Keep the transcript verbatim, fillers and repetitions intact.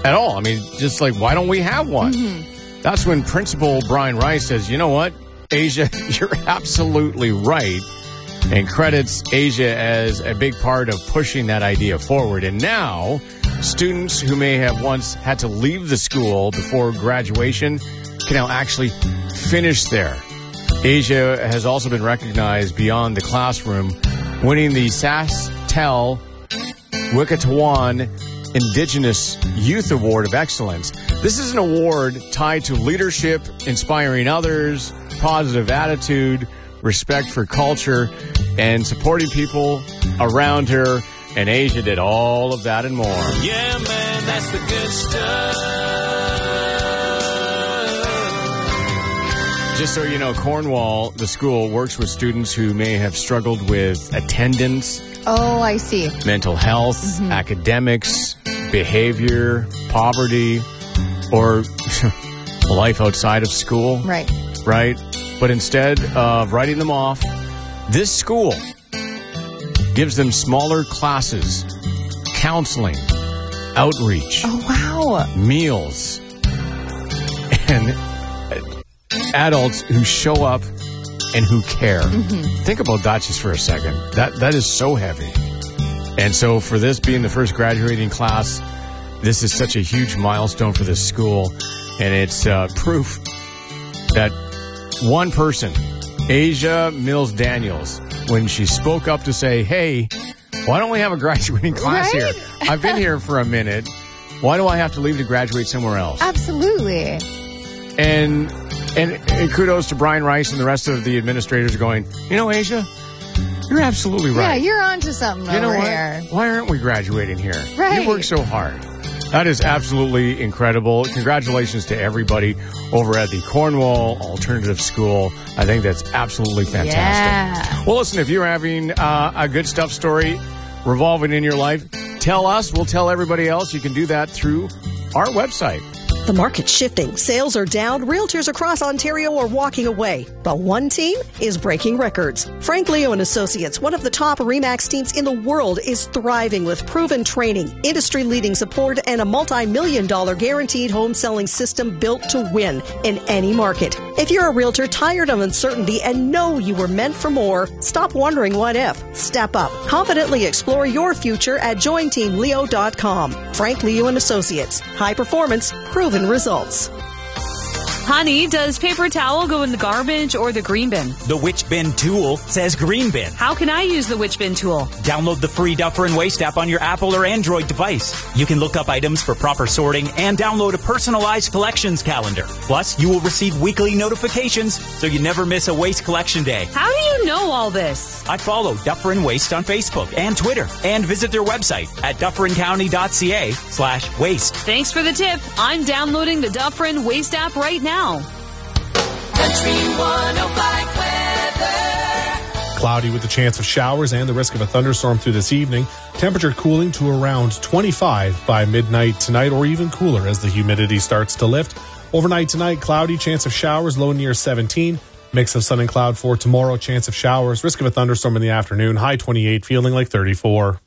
at all. I mean, just like, why don't we have one? Mm-hmm. That's when Principal Brian Rice says, you know what, Asia, you're absolutely right, and credits Asia as a big part of pushing that idea forward. And now, students who may have once had to leave the school before graduation can now actually finish there. Asia has also been recognized beyond the classroom, winning the SaskTel Wikatawan Indigenous Youth Award of Excellence. This is an award tied to leadership, inspiring others, positive attitude, respect for culture, and supporting people around her. And Asia did all of that and more. Yeah, man, that's the good stuff. Just so you know, Cornwall, the school, works with students who may have struggled with attendance. Oh, I see. Mental health, mm-hmm. academics, behavior, poverty, or life outside of school. Right. Right? But instead of writing them off, this school gives them smaller classes, counseling, outreach. Oh, wow. Meals. And adults who show up and who care. Mm-hmm. Think about that just for a second. That That is so heavy. And so for this being the first graduating class, this is such a huge milestone for this school. And it's uh, proof that one person, Asia Mills Daniels, when she spoke up to say, hey, why don't we have a graduating class right? here? I've been here for a minute. Why do I have to leave to graduate somewhere else? Absolutely. And, and and kudos to Brian Rice and the rest of the administrators going, you know, Asia, you're absolutely right. Yeah, you're onto something you know over what? here. Why aren't we graduating here? Right. You work so hard. That is absolutely incredible. Congratulations to everybody over at the Cornwall Alternative School. I think that's absolutely fantastic. Yeah. Well, listen, if you're having uh, a good stuff story revolving in your life, tell us. We'll tell everybody else. You can do that through our website. The market's shifting. Sales are down. Realtors across Ontario are walking away. But one team is breaking records. Frank Leo and Associates, one of the top RE/MAX teams in the world, is thriving with proven training, industry-leading support, and a multi-million dollar guaranteed home selling system built to win in any market. If you're a realtor tired of uncertainty and know you were meant for more, stop wondering what if. Step up. Confidently explore your future at join team leo dot com. Frank Leo and Associates. High performance, proven results. Honey, does paper towel go in the garbage or the green bin? The Which Bin tool says green bin. How can I use the Which Bin tool? Download the free Duffer and Waste app on your Apple or Android device. You can look up items for proper sorting and download a personalized collections calendar. Plus, you will receive weekly notifications so you never miss a waste collection day. How do you know all this? I follow Duffer and Waste on Facebook and Twitter and visit their website at dufferincounty.ca slash waste. Thanks for the tip. I'm downloading the Duffer and Waste app right now. Country one oh five weather. Cloudy with the chance of showers and the risk of a thunderstorm through this evening. Temperature cooling to around twenty-five by midnight tonight, or even cooler as the humidity starts to lift. Overnight tonight, cloudy, chance of showers, low near seventeen. Mix of sun and cloud for tomorrow, chance of showers, risk of a thunderstorm in the afternoon, high twenty-eight, feeling like thirty-four.